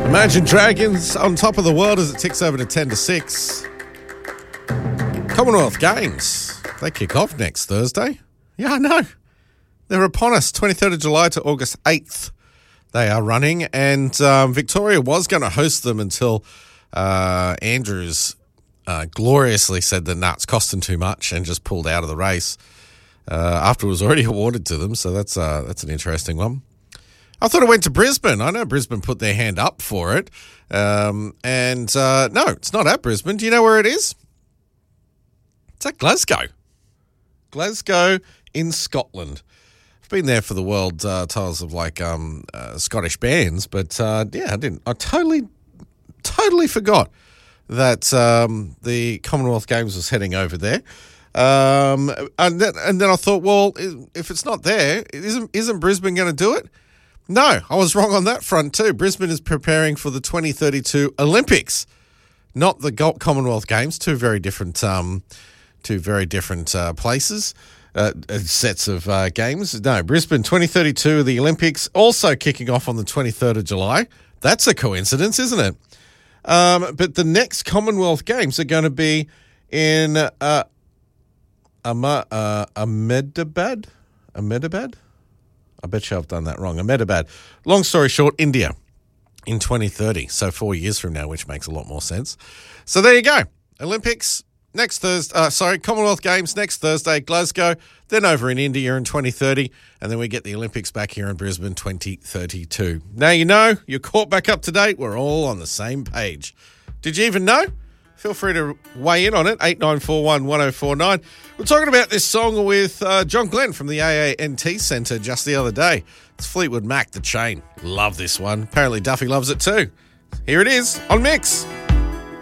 Imagine Dragons on top of the world as it ticks over to 10-6. Commonwealth Games, they kick off next Thursday. Yeah, I know. They're upon us, 23rd of July to August 8th. They are running, and Victoria was going to host them until Andrews gloriously said that it's costing too much and just pulled out of the race after it was already awarded to them. So that's an interesting one. I thought it went to Brisbane. I know Brisbane put their hand up for it. No, it's not at Brisbane. Do you know where it is? It's at Glasgow. Glasgow in Scotland. I've been there for the world titles of Scottish bands, but I didn't. I totally forgot that the Commonwealth Games was heading over there. And then I thought, well, if it's not there, isn't Brisbane going to do it? No, I was wrong on that front too. Brisbane is preparing for the 2032 Olympics, not the Commonwealth Games. Two very different places, sets of games. No, Brisbane 2032, the Olympics, also kicking off on the 23rd of July. That's a coincidence, isn't it? But the next Commonwealth Games are going to be in Ahmedabad. I bet you I've done that wrong. Ahmedabad. Long story short, India in 2030. So 4 years from now, which makes a lot more sense. So there you go. Olympics next Thursday. Commonwealth Games next Thursday, Glasgow. Then over in India in 2030. And then we get the Olympics back here in Brisbane 2032. Now you know, you're caught back up to date. We're all on the same page. Did you even know? Feel free to weigh in on it, 8941 1049. We're talking about this song with John Glenn from the AANT Centre just the other day. It's Fleetwood Mac, The Chain. Love this one. Apparently Duffy loves it too. Here it is on Mix.